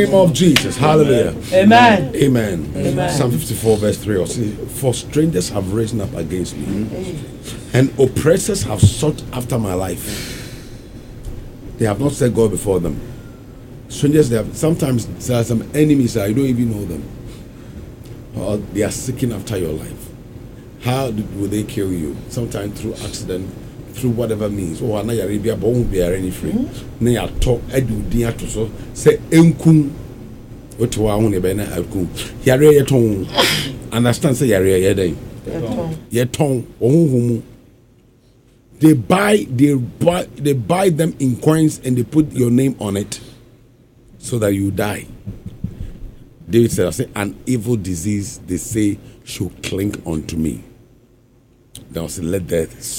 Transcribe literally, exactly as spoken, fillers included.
Name of Jesus, hallelujah. Amen. Amen. Amen. Psalm fifty-four, verse three. Or see, for strangers have risen up against me, and oppressors have sought after my life. They have not set God before them. Strangers, they have sometimes there are some enemies that you don't even know them, or they are seeking after your life. How do, will they kill you? Sometimes through accident, through whatever means. Oh, na Arabia, but won't be any free. Na ya talk, edu dia to so say enkum. What wa won be na enkum. Yare ye ton. Understand say yare ye dey. Ye ton. Ohunhumu. They buy, they buy, they buy them in coins and they put your name on it, so that you die. David said, "I say an evil disease they say should cling unto me. Thou say, let death